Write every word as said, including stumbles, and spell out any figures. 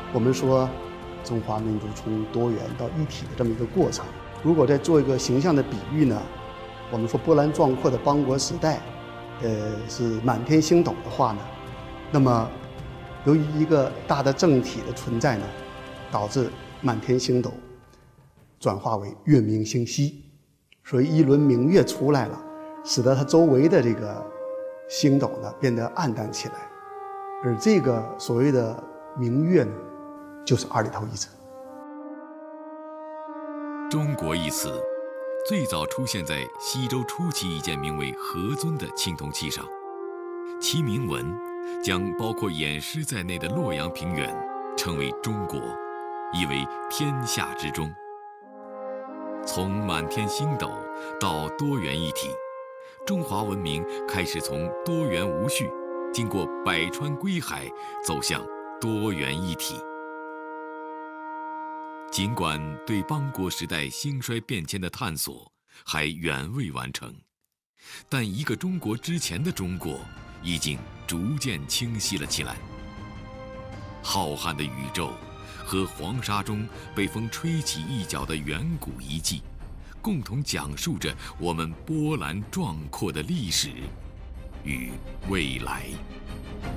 我们说中华民族从多元到一体的这么一个过程。如果再做一个形象的比喻呢，我们说波澜壮阔的邦国时代，呃，是满天星斗的话呢，那么由于一个大的政体的存在呢，导致满天星斗转化为月明星稀，所以一轮明月出来了，使得它周围的这个星斗呢变得暗淡起来，而这个所谓的明月呢，就是二里头一子。 中国一词最早出现在西周初期一件名为何尊的青铜器上，其铭文将包括偃师在内的洛阳平原称为中国，意为天下之中。从满天星斗到多元一体，中华文明开始从多元无序，经过百川归海，走向多元一体。尽管对邦国时代兴衰变迁的探索还远未完成，但一个中国之前的中国已经逐渐清晰了起来。浩瀚的宇宙和黄沙中被风吹起一角的远古遗迹，共同讲述着我们波澜壮阔的历史与未来。